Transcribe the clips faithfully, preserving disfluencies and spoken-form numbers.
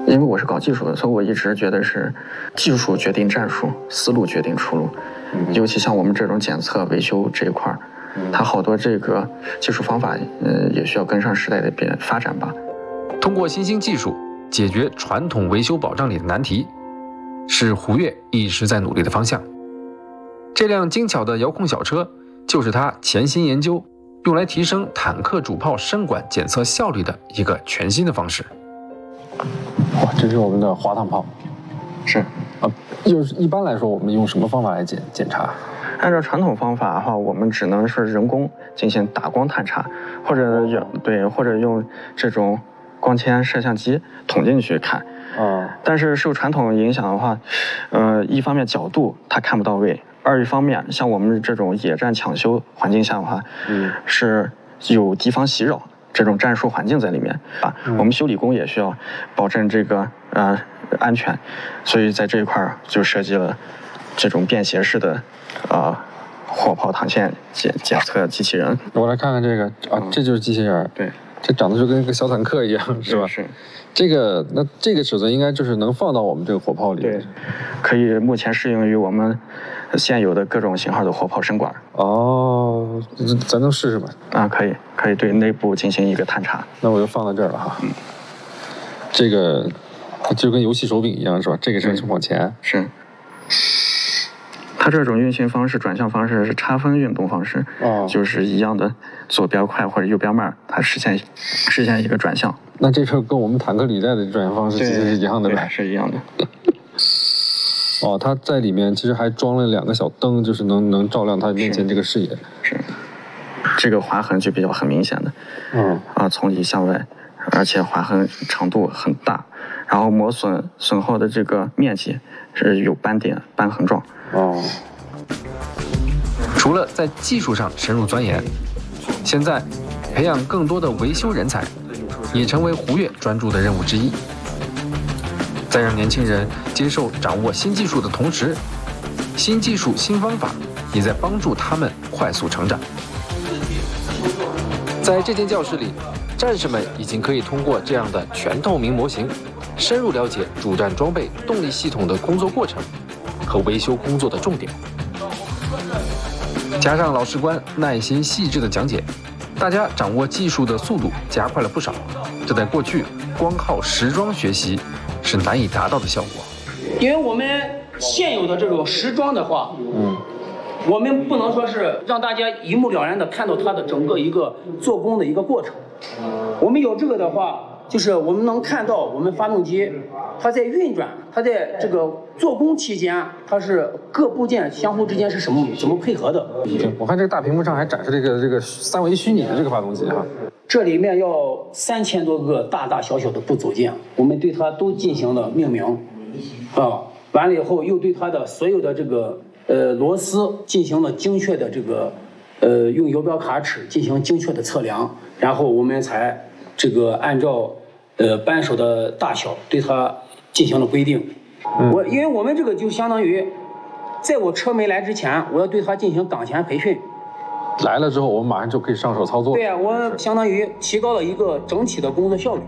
因为我是搞技术的，所以我一直觉得是技术决定战术，思路决定出路。嗯、尤其像我们这种检测维修这一块儿，嗯、它好多这个技术方法，呃，也需要跟上时代的变发展吧。 通过新兴技术解决传统维修保障里的难题，是胡越一直在努力的方向。这辆精巧的遥控小车，就是他潜心研究，用来提升坦克主炮声管检测效率的一个全新的方式。 哇，这是我们的滑膛炮， 是啊，就是一般来说，我们用什么方法来检检查？ 按照传统方法的话，我们只能是人工进行打光探查，或者用对，或者用这种光纤摄像机捅进去看。 啊， 但是受传统影响的话，呃，一方面角度它看不到位，二一方面像我们这种野战抢修环境下的话，嗯，是有敌方袭扰这种战术环境在里面啊，嗯、我们修理工也需要保证这个呃安全，所以在这一块就设计了这种便携式的呃火炮膛线检检测机器人。 我来看看这个啊，这就是机器人。 对， 这长得就跟一个小坦克一样，是吧？ 是。 这个那这个尺寸应该就是能放到我们这个火炮里。 对，可以目前适用于我们现有的各种型号的火炮声管。 哦，咱能试试吗？ 啊，可以，可以对内部进行一个探查。 那我就放到这儿了哈。嗯。这个就跟游戏手柄一样，是吧？这个是往前。 是。它这种运行方式、转向方式是差分运动方式，哦，就是一样的左边快或者右边慢，它实现实现一个转向。 那这车跟我们坦克履带的转向方式其实是一样的呗？ 是一样的。 哦，它在里面其实还装了两个小灯，就是能能照亮它面前这个视野。 是。是这个划痕就比较很明显的，嗯啊，从里向外，而且划痕长度很大，然后磨损损耗的这个面积是有斑点、瘢痕状。哦。 除了在技术上深入钻研，现在培养更多的维修人才，也成为胡越专注的任务之一。在让年轻人接受掌握新技术的同时，新技术、新方法也在帮助他们快速成长。在这间教室里，战士们已经可以通过这样的全透明模型，深入了解主战装备、动力系统的工作过程和维修工作的重点。加上老士官耐心细致的讲解，大家掌握技术的速度加快了不少。这在过去光靠实装学习是难以达到的效果。 因为我们现有的这种实装的话，嗯，我们不能说是让大家一目了然的看到它的整个一个做工的一个过程。我们有这个的话，就是我们能看到我们发动机它在运转，它在这个做工期间，它是各部件相互之间是什么怎么配合的。 我看这个大屏幕上还展示这个这个三维虚拟的这个发动机哈， 这里面要三千多个大大小小的部组件，我们对它都进行了命名，啊，完了以后又对它的所有的这个呃螺丝进行了精确的这个呃用游标卡尺进行精确的测量，然后我们才这个按照呃扳手的大小对它进行了规定。嗯、我因为我们这个就相当于在我车没来之前，我要对它进行岗前培训。 来了之后，我们马上就可以上手操作。 对呀、啊，我相当于提高了一个整体的工作效率。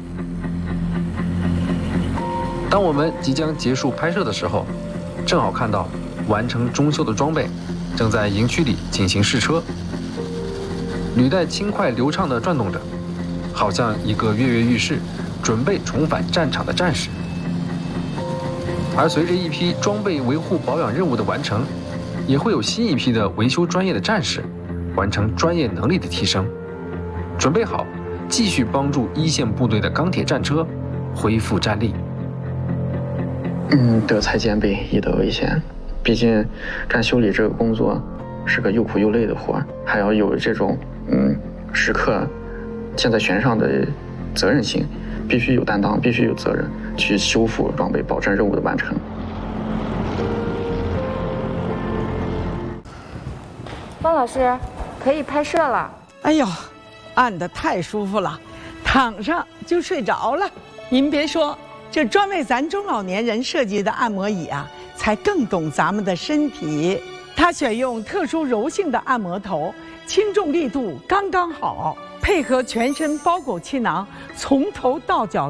当我们即将结束拍摄的时候，正好看到完成中修的装备正在营区里进行试车，履带轻快流畅地转动着，好像一个跃跃欲试、准备重返战场的战士。而随着一批装备维护保养任务的完成，也会有新一批的维修专业的战士完成专业能力的提升，准备好继续帮助一线部队的钢铁战车恢复战力。 嗯，德才兼备，以德为先。毕竟干修理这个工作是个又苦又累的活，还要有这种嗯时刻箭在弦上的责任心，必须有担当，必须有责任去修复装备，保证任务的完成。 汪老师，可以拍摄了。 哎呦，按得太舒服了，躺上就睡着了。您别说，这专为咱中老年人设计的按摩椅啊，才更懂咱们的身体。它选用特殊柔性的按摩头，轻重力度刚刚好，配合全身包裹气囊，从头到脚